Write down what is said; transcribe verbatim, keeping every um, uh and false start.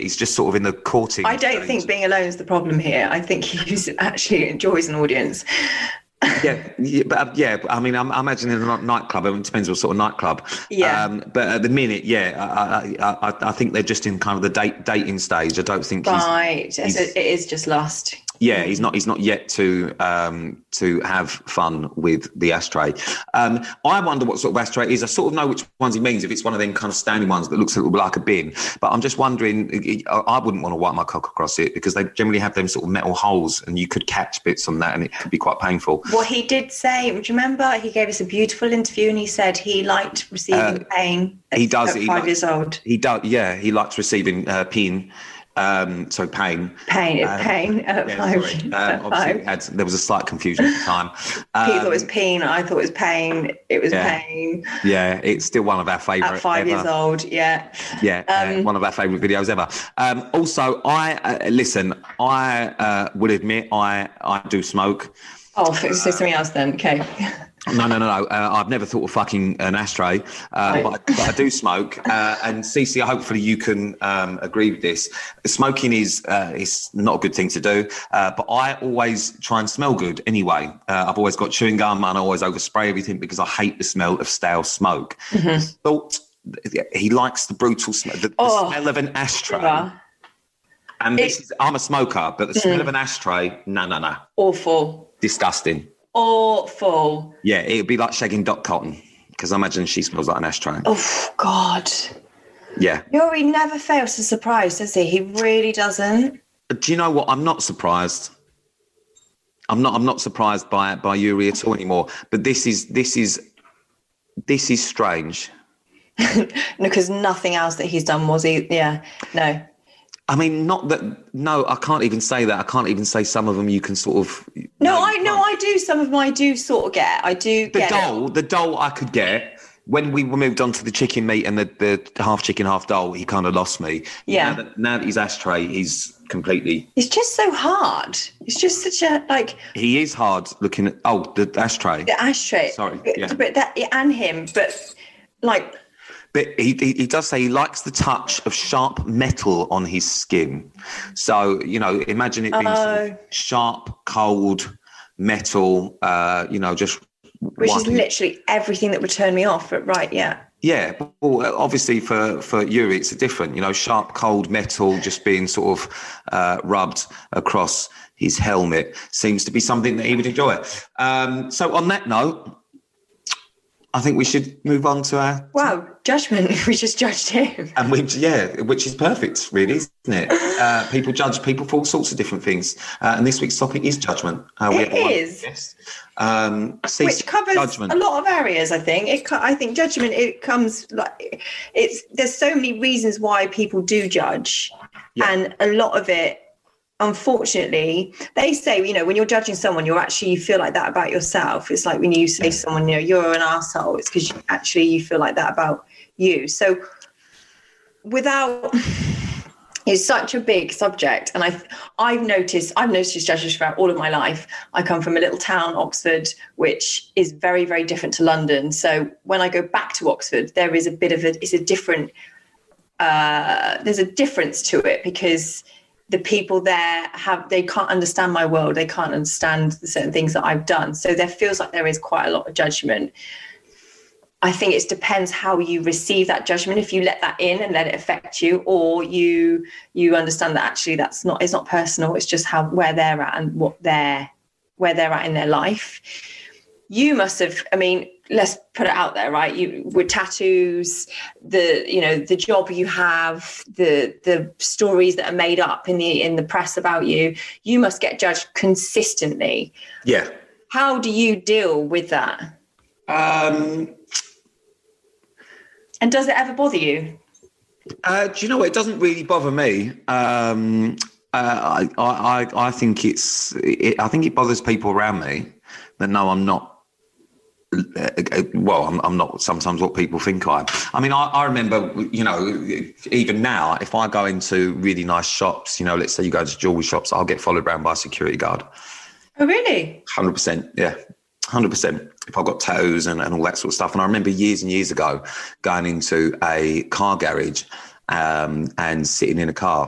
He's just sort of in the courting I don't stage. think being alone is the problem here. I think he actually enjoys an audience. yeah, yeah, but uh, yeah, I mean, I'm, I'm imagining a nightclub. I mean, it depends what sort of nightclub. Yeah. Um, but at the minute, yeah, I, I, I, I think they're just in kind of the date, dating stage. I don't think right. he's, So he's it is just lust. Yeah, he's not. He's not yet to um, to have fun with the ashtray. Um, I wonder what sort of ashtray it is. I sort of know which ones he means. If it's one of them kind of standing ones that looks a little bit like a bin, but I'm just wondering. I wouldn't want to wipe my cock across it because they generally have them sort of metal holes, and you could catch bits on that, and it could be quite painful. Well, he did say. Do you remember? He gave us a beautiful interview, and he said he liked receiving uh, pain. At, he does. At he five likes, years old. He does. Yeah, he likes receiving uh, pain. Um, so pain, pain, um, pain. At yeah, five. Um, at obviously, five. It had, there was a slight confusion at the time. Um, he thought it was pain. I thought it was pain. It was yeah, pain. Yeah, it's still one of our favourite. At five ever. years old, yeah, yeah, um, uh, one of our favourite videos ever. Um, also, I uh, listen. I uh, will admit I I do smoke. Oh, say something else then. Okay. No, no, no, no. Uh, I've never thought of fucking an ashtray, uh, right. but, I, but I do smoke. Uh, and Cece, hopefully you can um, agree with this. Smoking is uh, is not a good thing to do, uh, but I always try and smell good anyway. Uh, I've always got chewing gum and I always overspray everything because I hate the smell of stale smoke. Mm-hmm. Thought he likes the brutal smell, the, oh, the smell of an ashtray. Yeah. And this it, is, I'm a smoker, but the mm. smell of an ashtray, no, no, no. Awful. Disgusting. Awful. Yeah, it would be like shagging Dot Cotton because I imagine she smells like an ashtray. Oh, God. Yeah. Yuri never fails to surprise, does he? He really doesn't. Do you know what? I'm not surprised. I'm not. I'm not surprised by by Yuri at all anymore. But this is this is this is strange. Because nothing else that he's done was he. Yeah. No. I mean, not that. No, I can't even say that. I can't even say some of them you can sort of. No, no I know I do. Some of them I do sort of get. I do the get doll. it. The doll I could get when we moved on to the chicken meat and the, the half chicken, half doll. He kind of lost me. Yeah. Now that, now that he's ashtray, he's completely. It's just so hard. It's just such a like. He is hard looking at. Oh, the ashtray. The ashtray. Sorry. Yeah. But that and him, but like. But he, he he does say he likes the touch of sharp metal on his skin. So, you know, imagine it being oh. sort of sharp, cold metal, uh, you know, just... Which wiping. is literally everything that would turn me off, but right, yeah. Yeah, well, obviously for, for Yuri, it's different, you know, sharp, cold metal just being sort of uh, rubbed across his helmet seems to be something that he would enjoy. Um, so on that note, I think we should move on to our... Wow, judgment. We just judged him. And we, yeah, which is perfect, really, isn't it? Uh, people judge people for all sorts of different things. Uh, and this week's topic is judgment. Uh, we it is. Yes. Um, which covers judgment. a lot of areas, I think. It, I think judgment, it comes... like it's. There's so many reasons why people do judge. Yeah. And a lot of it, unfortunately, they say, you know, when you're judging someone, you're actually, you feel like that about yourself. It's like when you say to someone, you know, you're an arsehole, it's because you, actually you feel like that about you. So without, it's such a big subject. And I've, I've noticed, I've noticed judges throughout all of my life. I come from a little town, Oxford, which is very, very different to London. So when I go back to Oxford, there is a bit of a, it's a different, uh, there's a difference to it because the people there have, they can't understand my world. They can't understand the certain things that I've done. So there feels like there is quite a lot of judgment. I think it depends how you receive that judgment. If you let that in and let it affect you, or you you understand that actually that's not, it's not personal. It's just how, where they're at and what they're, where they're at in their life. You must have, I mean, let's put it out there, right? You with tattoos, the, you know, the job you have, the the stories that are made up in the in the press about you, you must get judged consistently. Yeah. How do you deal with that? Um, and does it ever bother you? Uh, do you know what? It doesn't really bother me. Um, uh, I, I I think it's it, I think it bothers people around me that know I'm not. Well, I'm, I'm not sometimes what people think I am. I mean, I, I remember, you know, even now, if I go into really nice shops, you know, let's say you go to jewelry shops, I'll get followed around by a security guard. Oh, really? one hundred percent, yeah. one hundred percent. If I've got tattoos and, and all that sort of stuff. And I remember years and years ago going into a car garage um, and sitting in a car